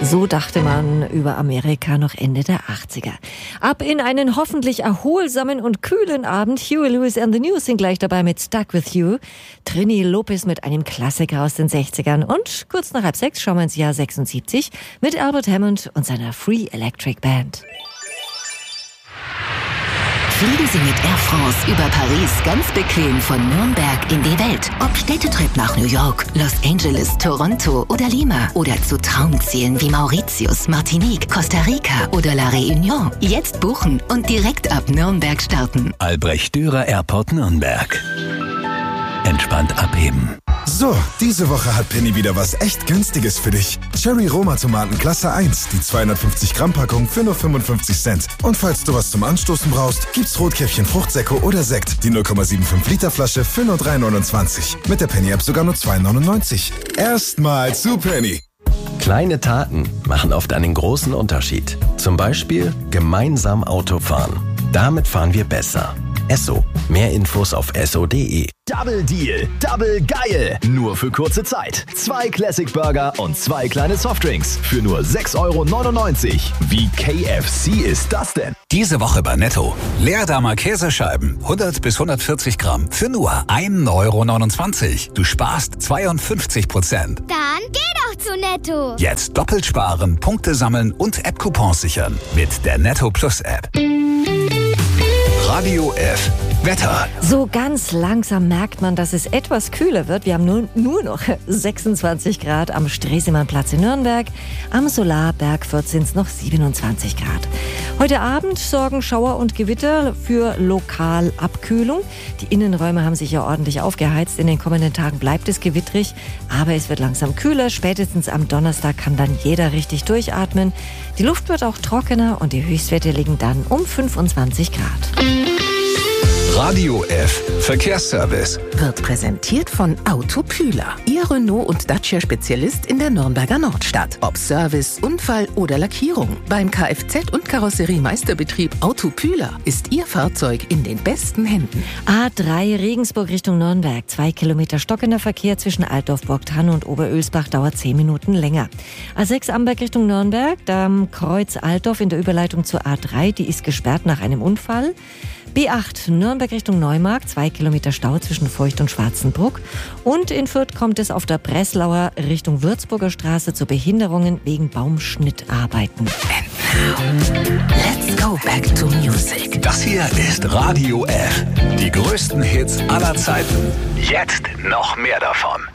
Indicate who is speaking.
Speaker 1: So dachte man über Amerika noch Ende der 80er. Ab in einen hoffentlich erholsamen und kühlen Abend. Huey Lewis and the News sind gleich dabei mit Stuck With You. Trini Lopez mit einem Klassiker aus den 60ern. Und kurz nach 5:30 schauen wir ins Jahr 76 mit Albert Hammond und seiner Free Electric Band.
Speaker 2: Fliegen Sie mit Air France über Paris ganz bequem von Nürnberg in die Welt. Ob Städtetrip nach New York, Los Angeles, Toronto oder Lima. Oder zu Traumzielen wie Mauritius, Martinique, Costa Rica oder La Réunion. Jetzt buchen und direkt ab Nürnberg starten.
Speaker 3: Albrecht Dürer Airport Nürnberg. Entspannt abheben.
Speaker 4: So, diese Woche hat Penny wieder was echt Günstiges für dich. Cherry Roma Tomaten Klasse 1, die 250 Gramm Packung für nur 55 Cent. Und falls du was zum Anstoßen brauchst, gibt's Rotkäppchen Fruchtsäcke oder Sekt, die 0,75 Liter Flasche für nur 3,29. Mit der Penny App sogar nur 2,99. Erstmal zu Penny.
Speaker 3: Kleine Taten machen oft einen großen Unterschied. Zum Beispiel gemeinsam Auto fahren. Damit fahren wir besser. Esso. Mehr Infos auf esso.de.
Speaker 5: Double Deal, Double geil. Nur für kurze Zeit. 2 Classic Burger und 2 kleine Softdrinks für nur 6,99 €. Wie KFC ist das denn?
Speaker 6: Diese Woche bei Netto. Leerdammer Käsescheiben, 100 bis 140 Gramm für nur 1,29 €. Du sparst 52%.
Speaker 7: Dann geh doch zu Netto.
Speaker 6: Jetzt doppelt sparen, Punkte sammeln und App-Coupons sichern mit der Netto Plus App. Radio F. Wetter.
Speaker 1: So ganz langsam merkt man, dass es etwas kühler wird. Wir haben nur noch 26 Grad am Stresemannplatz in Nürnberg. Am Solarbergfurt sind es noch 27 Grad. Heute Abend sorgen Schauer und Gewitter für Lokalabkühlung. Die Innenräume haben sich ja ordentlich aufgeheizt. In den kommenden Tagen bleibt es gewittrig, aber es wird langsam kühler. Spätestens am Donnerstag kann dann jeder richtig durchatmen. Die Luft wird auch trockener und die Höchstwerte liegen dann um 25 Grad.
Speaker 6: Radio F. Verkehrsservice.
Speaker 2: Wird präsentiert von Autopühler. Ihr Renault- und Dacia-Spezialist in der Nürnberger Nordstadt. Ob Service, Unfall oder Lackierung. Beim Kfz- und Karosseriemeisterbetrieb Autopühler ist Ihr Fahrzeug in den besten Händen.
Speaker 1: A3 Regensburg Richtung Nürnberg. 2 Kilometer stockender Verkehr zwischen Altdorf, Burgthann und Oberölsbach dauert 10 Minuten länger. A6 Amberg Richtung Nürnberg. Am Kreuz Altdorf in der Überleitung zur A3. Die ist gesperrt nach einem Unfall. B8 Nürnberg Richtung Neumarkt, 2 Kilometer Stau zwischen Feucht und Schwarzenbruck. Und in Fürth kommt es auf der Breslauer Richtung Würzburger Straße zu Behinderungen wegen Baumschnittarbeiten.
Speaker 2: And now, let's go back to music.
Speaker 6: Das hier ist Radio F. Die größten Hits aller Zeiten. Jetzt noch mehr davon.